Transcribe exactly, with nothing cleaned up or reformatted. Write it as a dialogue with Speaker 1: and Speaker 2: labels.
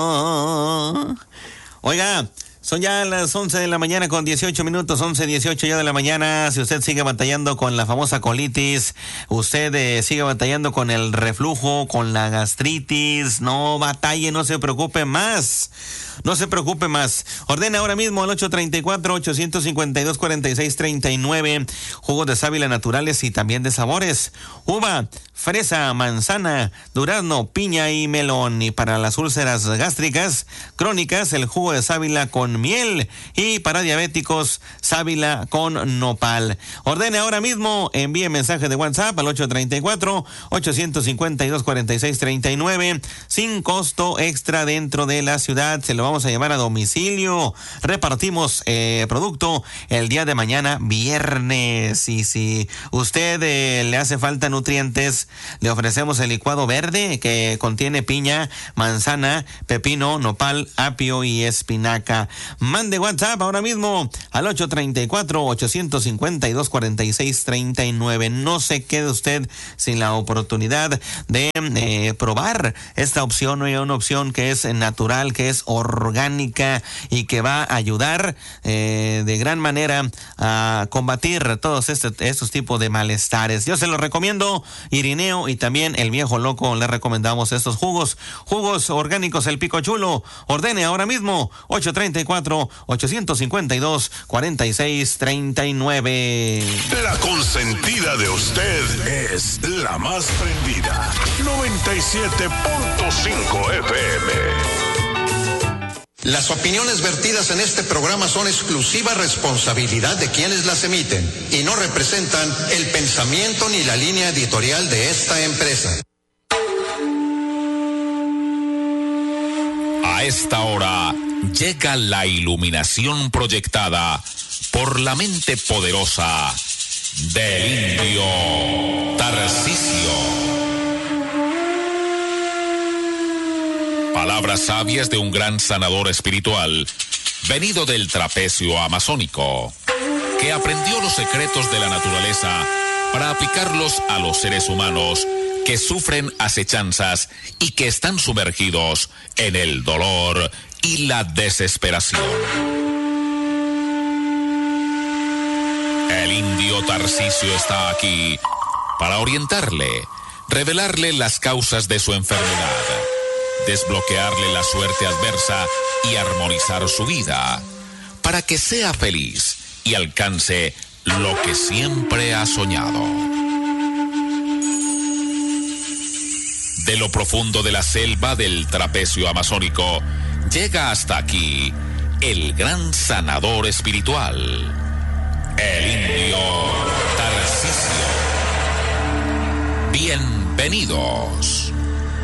Speaker 1: Oiga, son ya las once de la mañana con dieciocho minutos, once dieciocho ya de la mañana. Si usted sigue batallando con la famosa colitis, usted eh, sigue batallando con el reflujo, con la gastritis, no batalle, no se preocupe más. No se preocupe más. Ordene ahora mismo al ocho treinta y cuatro, ochocientos cincuenta y dos, cuarenta y seis treinta y nueve. Jugos de sábila naturales y también de sabores. Uva, fresa, manzana, durazno, piña y melón. Y para las úlceras gástricas crónicas, el jugo de sábila con miel. Y para diabéticos, sábila con nopal. Ordene ahora mismo. Envíe mensaje de WhatsApp al ocho treinta y cuatro, ochocientos cincuenta y dos, cuarenta y seis treinta y nueve. Sin costo extra dentro de la ciudad. Se lo vamos a llevar a domicilio. Repartimos eh, producto el día de mañana, viernes. Y si usted eh, le hace falta nutrientes, le ofrecemos el licuado verde que contiene piña, manzana, pepino, nopal, apio y espinaca. Mande WhatsApp ahora mismo al ocho treinta y cuatro, ochocientos cincuenta y dos, cuarenta y seis treinta y nueve. No se quede usted sin la oportunidad de eh, probar esta opción. Hay una opción que es natural, que es orgánica y que va a ayudar eh, de gran manera a combatir todos este, estos tipos de malestares. Yo se los recomiendo. Irineo y también el Viejo Loco le recomendamos estos jugos, jugos orgánicos El Pico Chulo. Ordene ahora mismo ocho treinta y cuatro, ochocientos cincuenta y dos, cuarenta y seis treinta y nueve.
Speaker 2: La consentida de usted es la más prendida. noventa y siete punto cinco F M.
Speaker 3: Las opiniones vertidas en este programa son exclusiva responsabilidad de quienes las emiten y no representan el pensamiento ni la línea editorial de esta empresa.
Speaker 4: A esta hora llega la iluminación proyectada por la mente poderosa del indio Tarcisio. Palabras sabias de un gran sanador espiritual, venido del trapecio amazónico, que aprendió los secretos de la naturaleza para aplicarlos a los seres humanos que sufren acechanzas y que están sumergidos en el dolor y la desesperación. El indio Tarcisio está aquí para orientarle, revelarle las causas de su enfermedad, desbloquearle la suerte adversa y armonizar su vida, para que sea feliz y alcance lo que siempre ha soñado. De lo profundo de la selva del trapecio amazónico, llega hasta aquí el gran sanador espiritual, el indio Tarcisio. Bienvenidos.